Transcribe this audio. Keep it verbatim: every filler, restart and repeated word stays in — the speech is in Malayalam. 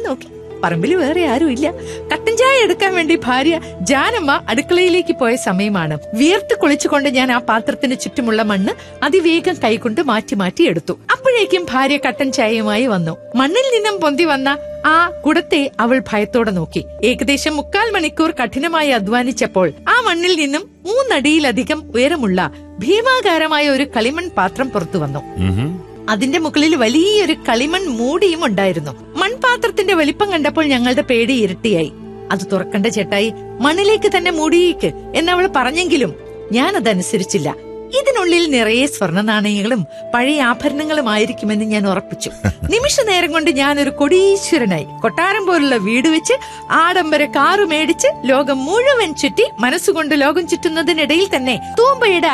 നോക്കി. പറമ്പിൽ വേറെ ആരും ഇല്ല. കട്ടൻ ചായ എടുക്കാൻ വേണ്ടി ഭാര്യ ജാനമ്മ അടുക്കളയിലേക്ക് പോയ സമയമാണ്. വിയർത്ത് കുളിച്ചുകൊണ്ട് ഞാൻ ആ പാത്രത്തിന് ചുറ്റുമുള്ള മണ്ണ് അതിവേഗം കൈകൊണ്ട് മാറ്റി മാറ്റി എടുത്തു. അപ്പോഴേക്കും ഭാര്യ കട്ടൻ ചായയുമായി വന്നു. മണ്ണിൽ നിന്നും പൊന്തി വന്ന ആ കുടത്തെ അവൾ ഭയത്തോടെ നോക്കി. ഏകദേശം മുക്കാൽ മണിക്കൂർ കഠിനമായി അധ്വാനിച്ചപ്പോൾ ആ മണ്ണിൽ നിന്നും മൂന്നടിയിലധികം ഉയരമുള്ള ഭീമാകാരമായ ഒരു കളിമൺ പാത്രം പുറത്തു വന്നു. അതിന്റെ മുകളിൽ വലിയൊരു കളിമൺ മൂടിയും ഉണ്ടായിരുന്നു. മൺപാത്രത്തിന്റെ വലിപ്പം കണ്ടപ്പോൾ ഞങ്ങളുടെ പേടി ഇരട്ടിയായി. അത് തുറക്കണ്ട ചേട്ടായി, മണ്ണിലേക്ക് തന്നെ മൂടിയേക്ക് എന്നവൾ പറഞ്ഞെങ്കിലും ഞാൻ അതനുസരിച്ചില്ല. ഇതിനുള്ളിൽ നിറയെ സ്വർണ്ണ നാണയങ്ങളും പഴയ ആഭരണങ്ങളുമായിരിക്കുമെന്ന് ഞാൻ ഉറപ്പിച്ചു. നിമിഷ നേരം കൊണ്ട് ഞാൻ ഒരു കൊടീശ്വരനായി. കൊട്ടാരം പോലുള്ള വീട് വെച്ച് ആഡംബര കാറ് മേടിച്ച് ലോകം മുഴുവൻ ചുറ്റി മനസ്സുകൊണ്ട് ലോകം ചുറ്റുന്നതിനിടയിൽ തന്നെ തൂമ്പയുടെ